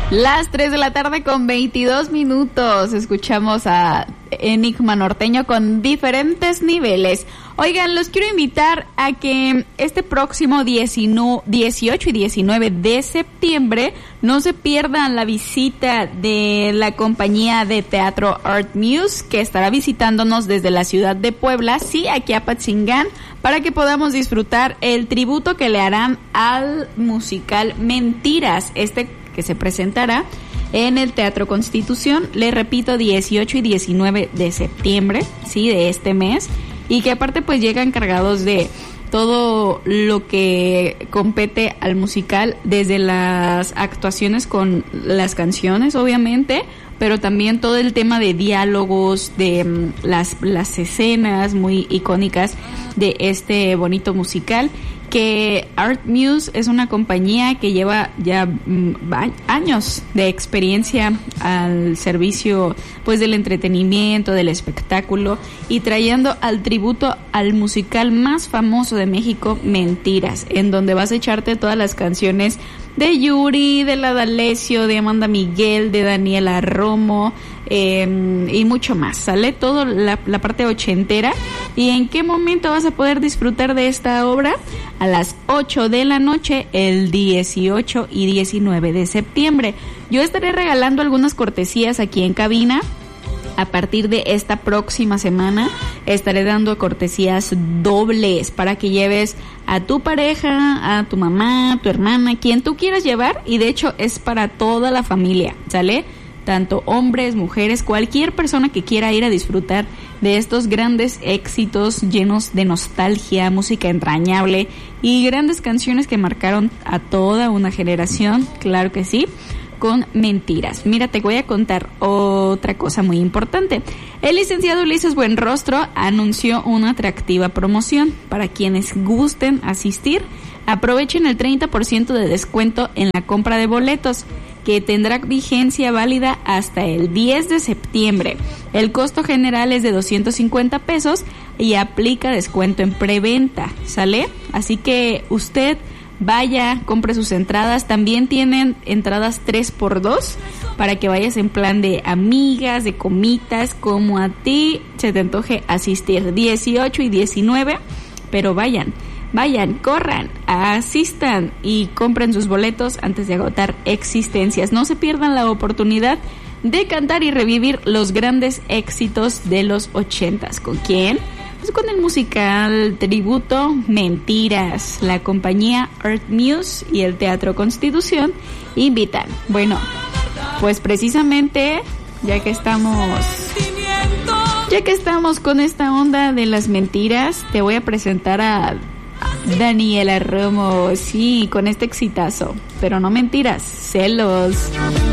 Las 3 de la tarde con 22 minutos. Escuchamos a Enigma Norteño con Diferentes Niveles. Oigan, los quiero invitar a que este próximo 18 y 19 de septiembre no se pierdan la visita de la compañía de teatro Art Muse, que estará visitándonos desde la ciudad de Puebla, sí, aquí a Apatzingán, para que podamos disfrutar el tributo que le harán al musical Mentiras, que se presentará en el Teatro Constitución, le repito, 18 y 19 de septiembre, sí, de este mes, y que aparte pues llegan cargados de todo lo que compete al musical, desde las actuaciones con las canciones, obviamente, pero también todo el tema de diálogos, de las escenas muy icónicas de este bonito musical, que Art Muse es una compañía que lleva ya años de experiencia al servicio pues del entretenimiento, del espectáculo, y trayendo al tributo al musical más famoso de México, Mentiras, en donde vas a echarte todas las canciones de Yuri, de la D'Alessio, de Amanda Miguel, de Daniela Romo, y mucho más. Sale todo la parte ochentera. ¿Y en qué momento vas a poder disfrutar de esta obra? A las 8 de la noche, el 18 y 19 de septiembre. Yo estaré regalando algunas cortesías aquí en cabina. A partir de esta próxima semana estaré dando cortesías dobles para que lleves a tu pareja, a tu mamá, a tu hermana, quien tú quieras llevar, y de hecho es para toda la familia, ¿sale? Tanto hombres, mujeres, cualquier persona que quiera ir a disfrutar de estos grandes éxitos llenos de nostalgia, música entrañable y grandes canciones que marcaron a toda una generación, claro que sí, con Mentiras. Mira, te voy a contar otra cosa muy importante. El licenciado Ulises Buenrostro anunció una atractiva promoción para quienes gusten asistir. Aprovechen el 30% de descuento en la compra de boletos, que tendrá vigencia válida hasta el 10 de septiembre. El costo general es de 250 pesos y aplica descuento en preventa, ¿sale? Así que usted vaya, compre sus entradas. También tienen entradas 3x2 para que vayas en plan de amigas, de comitas, como a ti se te antoje asistir. 18 y 19, pero vayan, corran, asistan y compren sus boletos antes de agotar existencias. No se pierdan la oportunidad de cantar y revivir los grandes éxitos de los 80s. ¿Con quién? Pues con el musical tributo Mentiras. La compañía Art Muse y el Teatro Constitución invitan. Bueno, pues precisamente ya que estamos con esta onda de las mentiras, te voy a presentar a Daniela Romo, sí, con este exitazo, pero no mentiras, celos.